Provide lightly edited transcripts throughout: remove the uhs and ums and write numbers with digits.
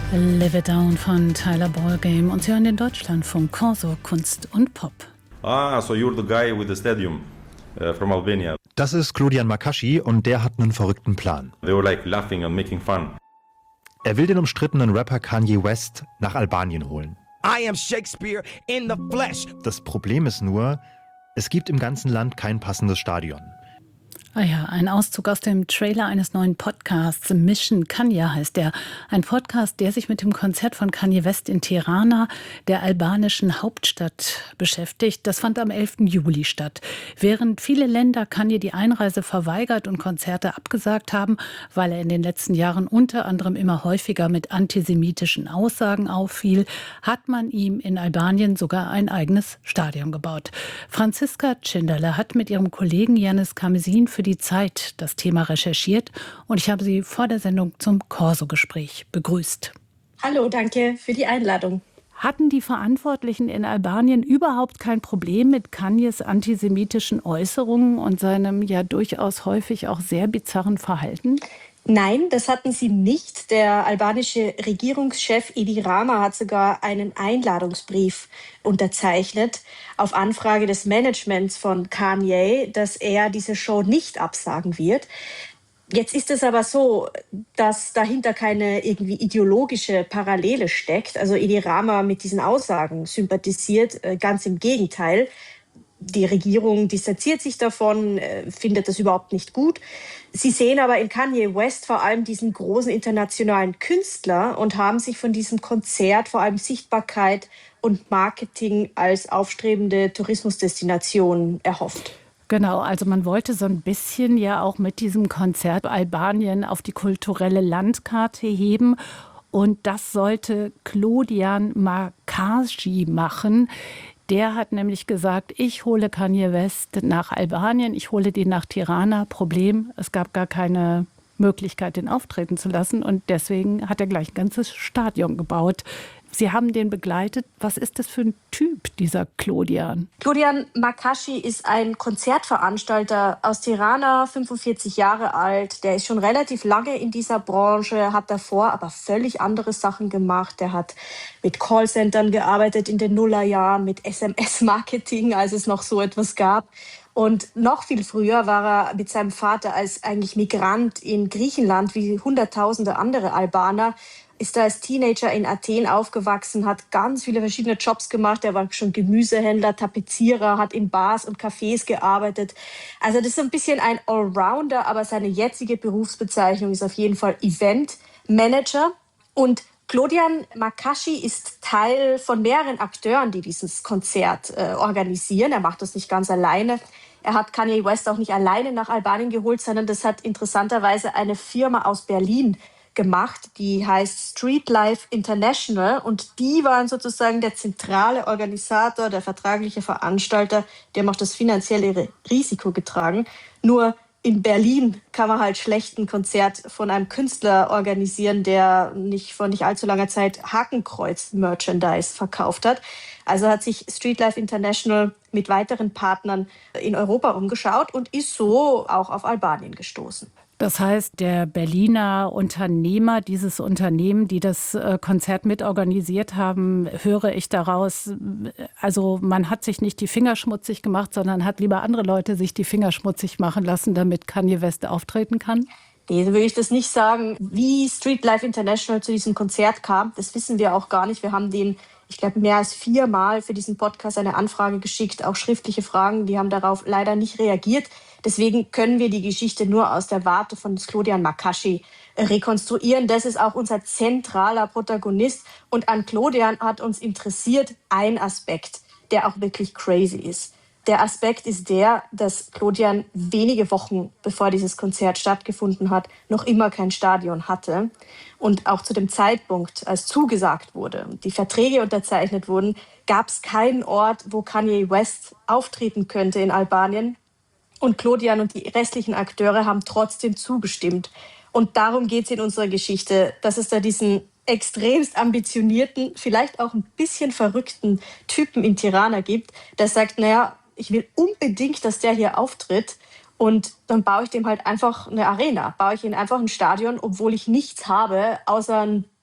Live It Down von Tyler Ballgame und Sie hören den Deutschlandfunk Corso Kunst und Pop. So you're the guy with the stadium from Albania. Das ist Claudian Makaschi und der hat einen verrückten Plan. They were like laughing and making fun. Er will den umstrittenen Rapper Kanye West nach Albanien holen. I am Shakespeare in the flesh. Das Problem ist nur, es gibt im ganzen Land kein passendes Stadion. Ah ja, ein Auszug aus dem Trailer eines neuen Podcasts. Mission Kanye heißt der. Ein Podcast, der sich mit dem Konzert von Kanye West in Tirana, der albanischen Hauptstadt, beschäftigt. Das fand am 11. Juli statt. Während viele Länder Kanye die Einreise verweigert und Konzerte abgesagt haben, weil er in den letzten Jahren unter anderem immer häufiger mit antisemitischen Aussagen auffiel, hat man ihm in Albanien sogar ein eigenes Stadion gebaut. Franziska Tschinderle hat mit ihrem Kollegen Yannis Karmesin für die Zeit das Thema recherchiert und ich habe sie vor der Sendung zum Corso-Gespräch begrüßt. Hallo, danke für die Einladung. Hatten die Verantwortlichen in Albanien überhaupt kein Problem mit Kanyes antisemitischen Äußerungen und seinem ja durchaus häufig auch sehr bizarren Verhalten? Nein, das hatten sie nicht. Der albanische Regierungschef Edi Rama hat sogar einen Einladungsbrief unterzeichnet auf Anfrage des Managements von Kanye, dass er diese Show nicht absagen wird. Jetzt ist es aber so, dass dahinter keine irgendwie ideologische Parallele steckt. Also Edi Rama mit diesen Aussagen sympathisiert, ganz im Gegenteil. Die Regierung distanziert sich davon, findet das überhaupt nicht gut. Sie sehen aber in Kanye West vor allem diesen großen internationalen Künstler und haben sich von diesem Konzert vor allem Sichtbarkeit und Marketing als aufstrebende Tourismusdestination erhofft. Genau, also man wollte so ein bisschen ja auch mit diesem Konzert Albanien auf die kulturelle Landkarte heben. Und das sollte Claudian Makaschi machen. Der hat nämlich gesagt, ich hole Kanye West nach Albanien, ich hole den nach Tirana. Problem, es gab gar keine Möglichkeit, den auftreten zu lassen. Und deswegen hat er gleich ein ganzes Stadion gebaut. Sie haben den begleitet. Was ist das für ein Typ, dieser Claudian? Claudian Makaschi ist ein Konzertveranstalter aus Tirana, 45 Jahre alt. Der ist schon relativ lange in dieser Branche, hat davor aber völlig andere Sachen gemacht. Der hat mit Callcentern gearbeitet in den Nullerjahren, mit SMS-Marketing, als es noch so etwas gab. Und noch viel früher war er mit seinem Vater als eigentlich Migrant in Griechenland, wie Hunderttausende andere Albaner, ist da als Teenager in Athen aufgewachsen, hat ganz viele verschiedene Jobs gemacht. Er war schon Gemüsehändler, Tapezierer, hat in Bars und Cafés gearbeitet. Also das ist so ein bisschen ein Allrounder, aber seine jetzige Berufsbezeichnung ist auf jeden Fall Event-Manager. Und Claudian Makaschi ist Teil von mehreren Akteuren, die dieses Konzert organisieren. Er macht das nicht ganz alleine. Er hat Kanye West auch nicht alleine nach Albanien geholt, sondern das hat interessanterweise eine Firma aus Berlin gemacht, die heißt Street Life International, und die waren sozusagen der zentrale Organisator, der vertragliche Veranstalter, die haben auch das finanzielle Risiko getragen. Nur in Berlin kann man halt schlecht ein Konzert von einem Künstler organisieren, der vor nicht allzu langer Zeit Hakenkreuz-Merchandise verkauft hat. Also hat sich Street Life International mit weiteren Partnern in Europa umgeschaut und ist so auch auf Albanien gestoßen. Das heißt, der Berliner Unternehmer, dieses Unternehmen, die das Konzert mitorganisiert haben, höre ich daraus, also man hat sich nicht die Finger schmutzig gemacht, sondern hat lieber andere Leute sich die Finger schmutzig machen lassen, damit Kanye West auftreten kann? Nee, so will ich das nicht sagen. Wie Street Life International zu diesem Konzert kam, das wissen wir auch gar nicht. Wir haben denen, ich glaube, mehr als 4 Mal für diesen Podcast eine Anfrage geschickt, auch schriftliche Fragen. Die haben darauf leider nicht reagiert. Deswegen können wir die Geschichte nur aus der Warte von Claudian Makaschi rekonstruieren. Das ist auch unser zentraler Protagonist. Und an Claudian hat uns interessiert ein Aspekt, der auch wirklich crazy ist. Der Aspekt ist der, dass Claudian wenige Wochen bevor dieses Konzert stattgefunden hat, noch immer kein Stadion hatte. Und auch zu dem Zeitpunkt, als zugesagt wurde und die Verträge unterzeichnet wurden, gab es keinen Ort, wo Kanye West auftreten könnte in Albanien. Und Claudian und die restlichen Akteure haben trotzdem zugestimmt. Und darum geht es in unserer Geschichte, dass es da diesen extremst ambitionierten, vielleicht auch ein bisschen verrückten Typen in Tirana gibt, der sagt, naja, ich will unbedingt, dass der hier auftritt. Und dann baue ich dem halt einfach eine Arena, baue ich ihm einfach ein Stadion, obwohl ich nichts habe, außer eine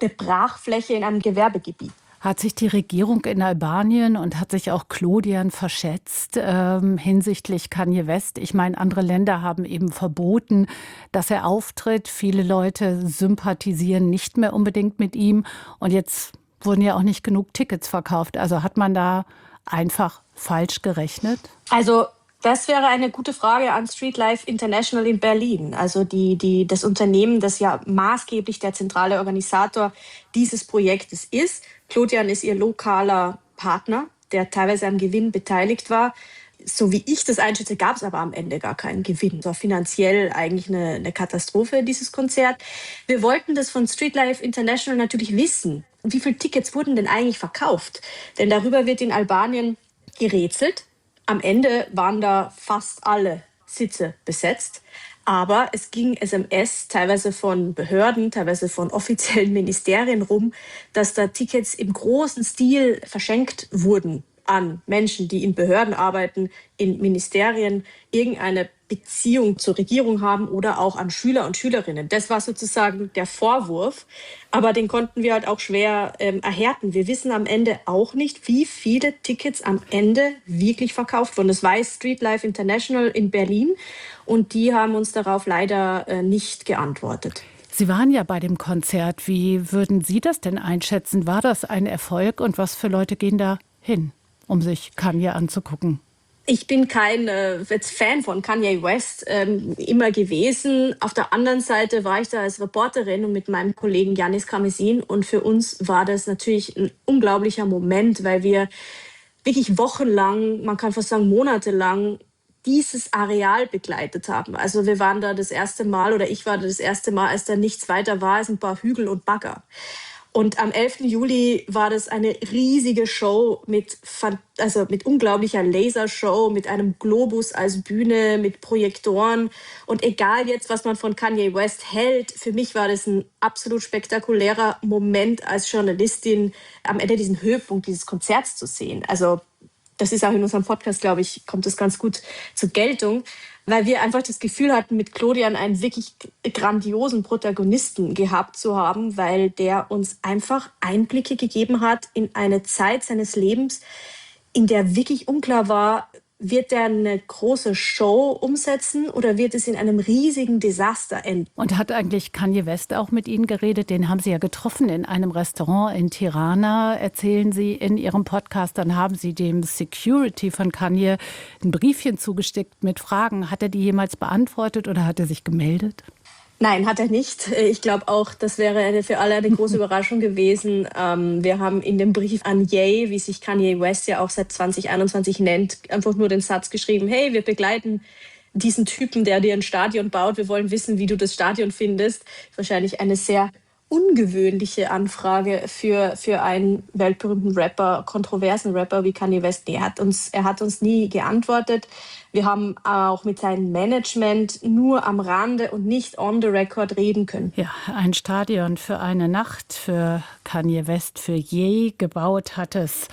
eine Brachfläche in einem Gewerbegebiet. Hat sich die Regierung in Albanien und hat sich auch Clodian verschätzt hinsichtlich Kanye West? Ich meine, andere Länder haben eben verboten, dass er auftritt. Viele Leute sympathisieren nicht mehr unbedingt mit ihm. Und jetzt wurden ja auch nicht genug Tickets verkauft. Also hat man da einfach falsch gerechnet? Also das wäre eine gute Frage an Streetlife International in Berlin. Also das Unternehmen, das ja maßgeblich der zentrale Organisator dieses Projektes ist. Clodian ist ihr lokaler Partner, der teilweise am Gewinn beteiligt war. So wie ich das einschätze, gab es aber am Ende gar keinen Gewinn. Es war finanziell eigentlich eine Katastrophe, dieses Konzert. Wir wollten das von Streetlife International natürlich wissen. Wie viele Tickets wurden denn eigentlich verkauft? Denn darüber wird in Albanien gerätselt. Am Ende waren da fast alle Sitze besetzt. Aber es ging SMS teilweise von Behörden, teilweise von offiziellen Ministerien rum, dass da Tickets im großen Stil verschenkt wurden an Menschen, die in Behörden arbeiten, in Ministerien, irgendeine Beziehung zur Regierung haben oder auch an Schüler und Schülerinnen. Das war sozusagen der Vorwurf, aber den konnten wir halt auch schwer erhärten. Wir wissen am Ende auch nicht, wie viele Tickets am Ende wirklich verkauft wurden. Das weiß Streetlife International in Berlin und die haben uns darauf leider nicht geantwortet. Sie waren ja bei dem Konzert. Wie würden Sie das denn einschätzen? War das ein Erfolg und was für Leute gehen da hin, um sich Kanye anzugucken? Ich bin kein Fan von Kanye West immer gewesen. Auf der anderen Seite war ich da als Reporterin und mit meinem Kollegen Yannis Karmesin. Und für uns war das natürlich ein unglaublicher Moment, weil wir wirklich wochenlang, man kann fast sagen monatelang, dieses Areal begleitet haben. Also wir waren da das erste Mal, oder ich war da das erste Mal, als da nichts weiter war als ein paar Hügel und Bagger. Und am 11. Juli war das eine riesige Show mit unglaublicher Lasershow, mit einem Globus als Bühne, mit Projektoren. Und egal jetzt, was man von Kanye West hält, für mich war das ein absolut spektakulärer Moment als Journalistin, am Ende diesen Höhepunkt dieses Konzerts zu sehen. Also das ist auch in unserem Podcast, glaube ich, kommt das ganz gut zur Geltung, weil wir einfach das Gefühl hatten, mit Clodian einen wirklich grandiosen Protagonisten gehabt zu haben, weil der uns einfach Einblicke gegeben hat in eine Zeit seines Lebens, in der wirklich unklar war, wird er eine große Show umsetzen oder wird es in einem riesigen Desaster enden? Und hat eigentlich Kanye West auch mit Ihnen geredet? Den haben Sie ja getroffen in einem Restaurant in Tirana, erzählen Sie in Ihrem Podcast. Dann haben Sie dem Security von Kanye ein Briefchen zugesteckt mit Fragen. Hat er die jemals beantwortet oder hat er sich gemeldet? Nein, hat er nicht. Ich glaube auch, das wäre für alle eine große Überraschung gewesen. Wir haben in dem Brief an Ye, wie sich Kanye West ja auch seit 2021 nennt, einfach nur den Satz geschrieben: Hey, wir begleiten diesen Typen, der dir ein Stadion baut. Wir wollen wissen, wie du das Stadion findest. Wahrscheinlich eine sehr ungewöhnliche Anfrage für einen weltberühmten Rapper, kontroversen Rapper wie Kanye West. Nee, er hat uns nie geantwortet. Wir haben auch mit seinem Management nur am Rande und nicht on the record reden können. Ja, ein Stadion für eine Nacht für Kanye West, für Ye gebaut hat es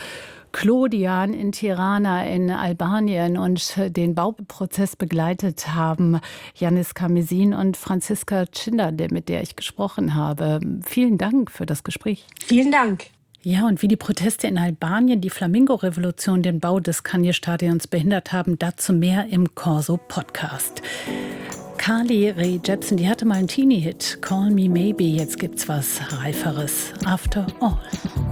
Clodian in Tirana in Albanien, und den Bauprozess begleitet haben Yannis Karmesin und Franziska Tschinda, mit der ich gesprochen habe. Vielen Dank für das Gespräch. Vielen Dank. Ja, und wie die Proteste in Albanien die Flamingo-Revolution, den Bau des Kanye-Stadions behindert haben, dazu mehr im Corso-Podcast. Carly Rae Jepsen, die hatte mal einen Teenie-Hit, Call Me Maybe. Jetzt gibt's was Reiferes, After All.